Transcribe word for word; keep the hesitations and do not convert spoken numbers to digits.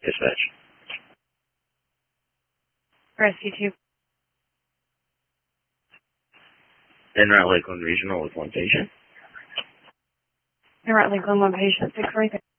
Dispatch. Rescue two. En route Lakeland Regional with one patient. En route Lakeland, one patient, six right there.